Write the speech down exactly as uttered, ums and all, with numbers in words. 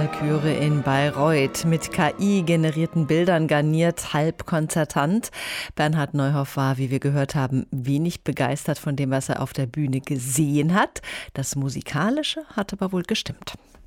Kinderchöre in Bayreuth mit K I-generierten Bildern garniert, halb konzertant. Bernhard Neuhoff war, wie wir gehört haben, wenig begeistert von dem, was er auf der Bühne gesehen hat. Das Musikalische hat aber wohl gestimmt.